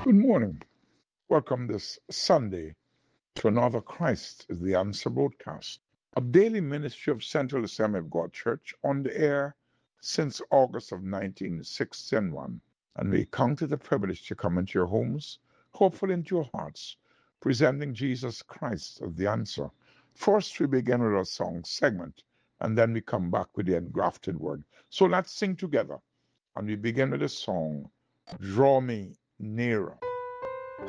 Good morning. Welcome this Sunday to another Christ is the Answer broadcast, a daily ministry of Central Assembly of God Church on the air since August of 1961. And we count it a privilege to come into your homes, hopefully into your hearts, presenting Jesus Christ as the answer. First, we begin with a song segment, and then we come back with the engrafted word. So let's sing together. And we begin with the song, Draw Me Nearer.